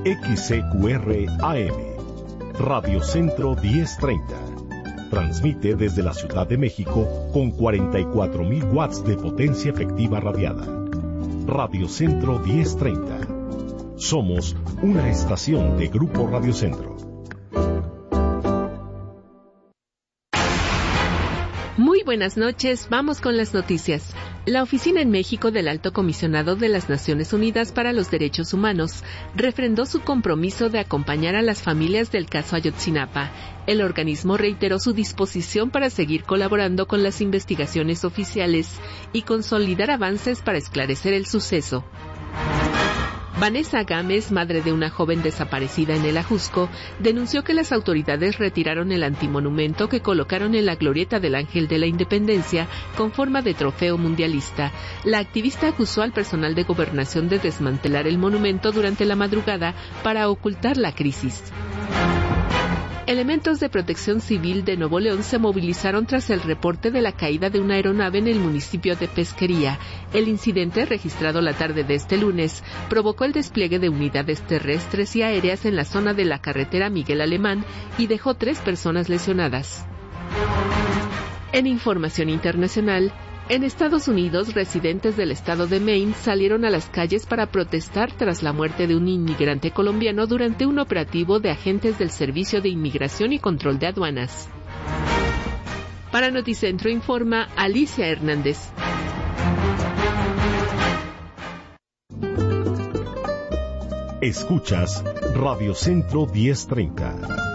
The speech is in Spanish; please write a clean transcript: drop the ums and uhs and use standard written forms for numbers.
XCQR AM, Radio Centro 1030. Transmite desde la Ciudad de México con 44,000 watts de potencia efectiva radiada. Radio Centro 1030. Somos una estación de Grupo Radio Centro. Muy buenas noches, vamos con las noticias. La Oficina en México del Alto Comisionado de las Naciones Unidas para los Derechos Humanos refrendó su compromiso de acompañar a las familias del caso Ayotzinapa. El organismo reiteró su disposición para seguir colaborando con las investigaciones oficiales y consolidar avances para esclarecer el suceso. Vanessa Gámez, madre de una joven desaparecida en el Ajusco, denunció que las autoridades retiraron el antimonumento que colocaron en la glorieta del Ángel de la Independencia con forma de trofeo mundialista. La activista acusó al personal de Gobernación de desmantelar el monumento durante la madrugada para ocultar la crisis. Elementos de Protección Civil de Nuevo León se movilizaron tras el reporte de la caída de una aeronave en el municipio de Pesquería. El incidente, registrado la tarde de este lunes, provocó el despliegue de unidades terrestres y aéreas en la zona de la carretera Miguel Alemán y dejó 3 personas lesionadas. En información internacional, en Estados Unidos, residentes del estado de Maine salieron a las calles para protestar tras la muerte de un inmigrante colombiano durante un operativo de agentes del Servicio de Inmigración y Control de Aduanas. Para Noticentro informa Alicia Hernández. Escuchas Radio Centro 1030.